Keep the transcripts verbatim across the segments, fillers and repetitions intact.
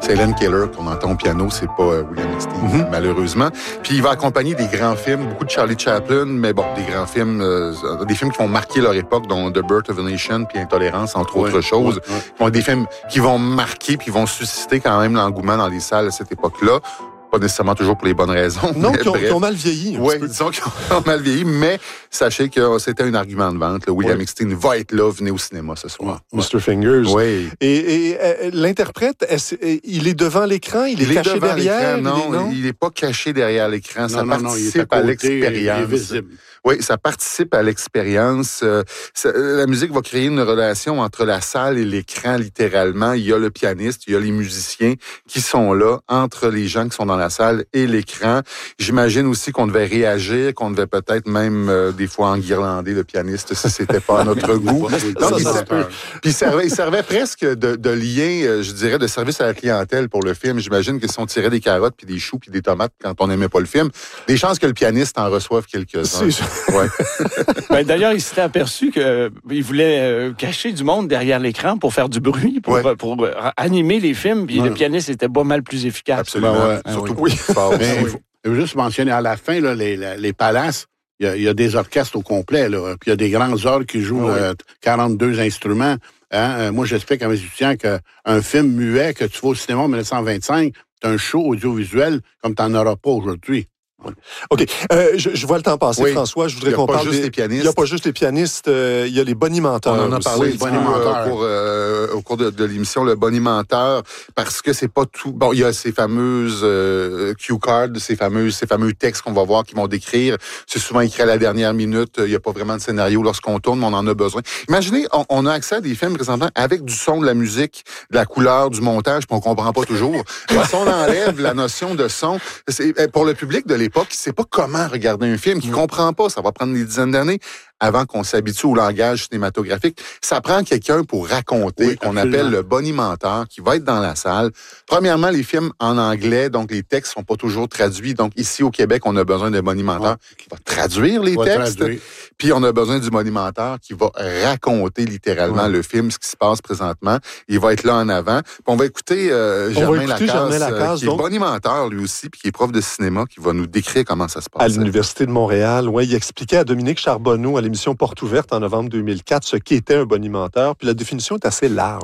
c'est Helen Keller qu'on entend au piano, c'est pas euh, William Exting, mm-hmm. malheureusement. Puis il va accompagner des grands films, beaucoup de Charlie Chaplin, mais bon, des grands films, euh, des films qui vont marquer leur époque, dont The Birth of a Nation puis Intolérance, entre ouais, autres choses. Ouais, ouais. Qui vont être des films qui vont marquer puis vont susciter quand même l'engouement dans les salles à cette époque-là. Pas nécessairement toujours pour les bonnes raisons. Non, qui ont, qui ont mal vieilli. Oui, disons qu'ils ont mal vieilli, mais sachez que c'était un argument de vente. Là. William oui. Exting va être là, venez au cinéma ce soir. Ouais. mister Fingers. Oui. Et, et euh, l'interprète, est-ce, il est devant l'écran? Il est il caché est derrière? Non, il n'est pas caché derrière l'écran. Non, ça non, participe non, à, à l'expérience. Il est visible. Oui, ça participe à l'expérience. Euh, ça, la musique va créer une relation entre la salle et l'écran, littéralement. Il y a le pianiste, il y a les musiciens qui sont là, entre les gens qui sont dans la salle et l'écran. J'imagine aussi qu'on devait réagir, qu'on devait peut-être même, euh, des fois, enguirlander le pianiste si c'était pas à notre goût. Donc, il, ser- puis il servait, il servait presque de, de lien, euh, je dirais, de service à la clientèle pour le film. J'imagine que si on tirait des carottes, puis des choux, puis des tomates quand on n'aimait pas le film, des chances que le pianiste en reçoive quelques-uns. C'est... Ouais. Ben, d'ailleurs, il s'était aperçu qu'il voulait euh, cacher du monde derrière l'écran pour faire du bruit, pour, ouais. pour, pour euh, animer les films, puis ouais. le pianiste était pas mal plus efficace. Absolument. Ben ouais. Surtout oui. Fort. Mais il faut, faut juste mentionner, à la fin, là, les, les palaces, il y, a, il y a des orchestres au complet, là, puis il y a des grands orgues qui jouent ouais. euh, quarante-deux instruments. Hein? Euh, moi, j'explique à mes étudiants qu'un film muet que tu vois au cinéma en dix-neuf vingt-cinq, c'est un show audiovisuel comme tu n'en auras pas aujourd'hui. OK. Euh, je, je vois le temps passer, oui. François. Je voudrais qu'on parle juste des pianistes. Il n'y a pas juste les pianistes. Euh, il y a les bonimenteurs. On en a parlé aussi, euh, pour, euh, au cours de, de l'émission, le bonimenteur, parce que c'est pas tout... Bon, il y a ces fameuses euh, cue cards, ces, fameuses, ces fameux textes qu'on va voir qui vont décrire. C'est souvent écrit à la dernière minute. Il n'y a pas vraiment de scénario lorsqu'on tourne, mais on en a besoin. Imaginez, on, on a accès à des films présentement avec du son, de la musique, de la couleur, du montage, puis on comprend pas toujours. Si on enlève la notion de son, c'est, pour le public de l'époque, qui ne sait pas comment regarder un film, qui ne comprend pas, ça va prendre des dizaines d'années avant qu'on s'habitue au langage cinématographique. Ça prend quelqu'un pour raconter, oui, qu'on appelle le bonimenteur, qui va être dans la salle. Premièrement, les films en anglais, donc les textes sont pas toujours traduits. Donc ici au Québec, on a besoin d'un bonimenteur oui. qui va traduire les textes. Traduire. Puis on a besoin du bonimenteur qui va raconter littéralement oui. le film, ce qui se passe présentement. Il va être là en avant. Puis on va écouter euh, Germain Lacasse, Germain Lacasse, qui donc... est bonimenteur lui aussi, puis qui est prof de cinéma, qui va nous décrire comment ça se passe. À l'Université de Montréal, ouais, il expliquait à Dominique Charbonneau, à l'émission Porte ouverte en novembre deux mille quatre, ce qu'était un bonimenteur, puis la définition est assez large.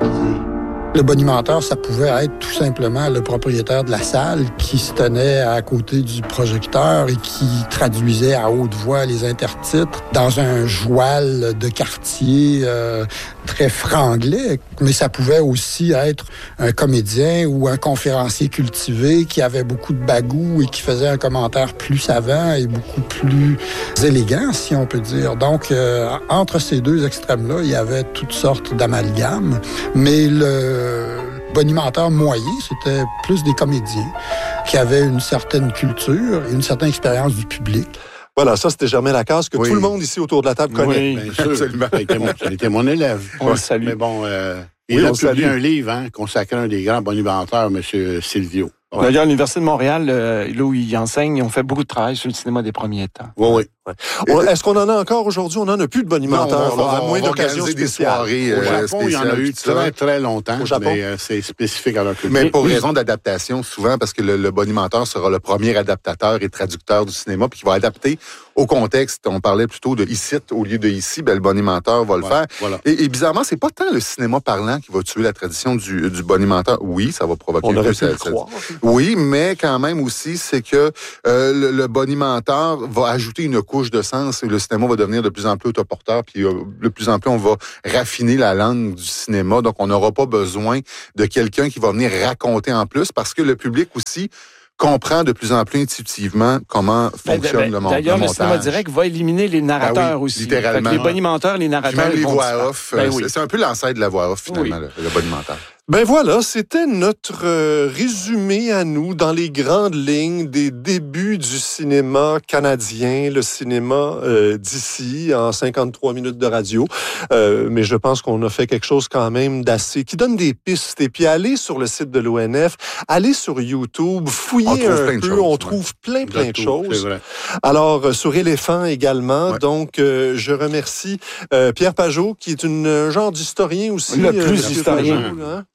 Le bonimenteur, ça pouvait être tout simplement le propriétaire de la salle qui se tenait à côté du projecteur et qui traduisait à haute voix les intertitres dans un joual de quartier euh, très franglais. Mais ça pouvait aussi être un comédien ou un conférencier cultivé qui avait beaucoup de bagou et qui faisait un commentaire plus savant et beaucoup plus élégant, si on peut dire. Donc, euh, entre ces deux extrêmes-là, il y avait toutes sortes d'amalgames. Mais le Le bonimenteur moyen, c'était plus des comédiens qui avaient une certaine culture et une certaine expérience du public. Voilà, ça, c'était Germain Lacasse, que oui. tout le monde ici autour de la table connaît. Oui, bien sûr. Absolument. Ça a été mon, ça a été mon élève. On le salue. Mais bon, euh, il oui, a publié un livre hein, consacré à un des grands bonimenteurs, M. Silvio. Bon. D'ailleurs, à l'Université de Montréal, euh, là où il enseigne, ils ont fait beaucoup de travail sur le cinéma des premiers temps. Oui, oui. Ouais. Est-ce qu'on en a encore aujourd'hui? On n'en a plus de bonimenteurs. Non, on va, on va, on va organiser des soirées Au Japon, il y en a eu très, très longtemps. Au Japon? Mais euh, c'est spécifique à leur culture. Mais pour raison d'adaptation, souvent, parce que le, le bonimenteur sera le premier adaptateur et traducteur du cinéma, puis qui va adapter au contexte. On parlait plutôt de ici au lieu de ici, ben, le bonimenteur va le ouais, faire. Voilà. Et, et bizarrement, c'est pas tant le cinéma parlant qui va tuer la tradition du, du bonimenteur. Oui, ça va provoquer on un peu ça, ça, oui, mais quand même aussi, c'est que euh, le, le bonimenteur va ajouter une couche de sens et le cinéma va devenir de plus en plus autoporteur, puis euh, de plus en plus, on va raffiner la langue du cinéma. Donc, on n'aura pas besoin de quelqu'un qui va venir raconter en plus, parce que le public aussi comprend de plus en plus intuitivement comment fonctionne ben, ben, le, mon- d'ailleurs, le montage. D'ailleurs, le cinéma direct va éliminer les narrateurs ah oui, aussi. littéralement. Les bonimenteurs, les narrateurs... Même les vont voix off. Ben oui. c'est, c'est un peu l'ancêtre de la voix off, finalement, oui. le, le bonimenteur. Ben voilà, c'était notre euh, résumé à nous dans les grandes lignes des débuts du cinéma canadien, le cinéma euh, d'ici en cinquante-trois minutes de radio. Euh, mais je pense qu'on a fait quelque chose quand même d'assez, qui donne des pistes. Et puis allez sur le site de l'O N F, allez sur YouTube, fouillez un peu, choses, on ouais. trouve plein plein de, de choses. Alors euh, sur Éléphant également. Ouais. Donc euh, je remercie euh, Pierre Pajot qui est une un genre d'historien aussi. Le plus euh, historien. Pajot, hein?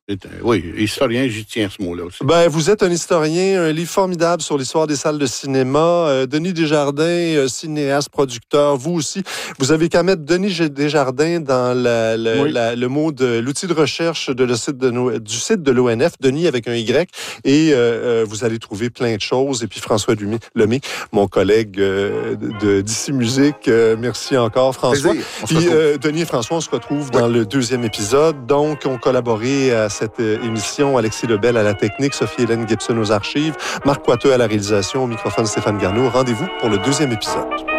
Oui, historien, j'y tiens ce mot-là aussi. Ben, vous êtes un historien, un livre formidable sur l'histoire des salles de cinéma. Euh, Denis Desjardins, euh, cinéaste, producteur, vous aussi. Vous avez qu'à mettre Denis Desjardins dans la, la, oui. la, le mot de l'outil de recherche de le site de nos, du site de l'O N F, Denis avec un Y, et euh, vous allez trouver plein de choses. Et puis François Lemay, mon collègue euh, de d'ici Musique, euh, merci encore François. Puis euh, Denis et François, on se retrouve oui. dans le deuxième épisode. Donc, on collaboré à cette émission, Alexis Lebel à la technique, Sophie-Hélène Gibson aux archives, Marc Poiteux à la réalisation, au microphone Stéphane Garneau. Rendez-vous pour le deuxième épisode.